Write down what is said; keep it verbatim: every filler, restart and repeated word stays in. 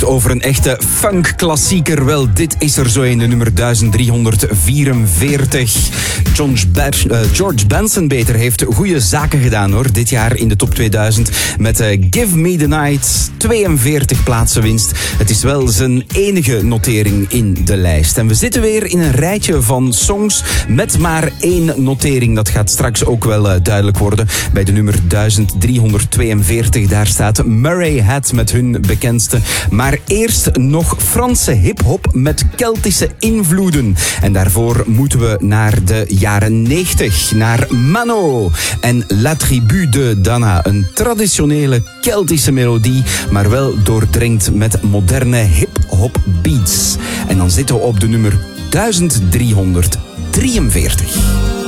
echt over een echte funk-klassieker. Wel, dit is er zo in de nummer duizend driehonderdvierenveertig. George, Bas- uh, George Benson beter heeft goede zaken gedaan hoor. Dit jaar in de top tweeduizend met uh, Give Me The Night. tweeënveertig plaatsen winst. Het is wel zijn enige notering in de lijst. En we zitten weer in een rijtje van songs met maar één notering. Dat gaat straks ook wel uh, duidelijk worden. Bij de nummer duizend driehonderdtweeënveertig, daar staat Murray Head met hun bekendste. Maar eerst nog Franse hip-hop met Keltische invloeden. En daarvoor moeten we naar de jaren negentig, naar Mano en La Tribu de Dana. Een traditionele Keltische melodie, maar wel doordrenkt met moderne hip-hop beats. En dan zitten we op de nummer duizend driehonderddrieënveertig.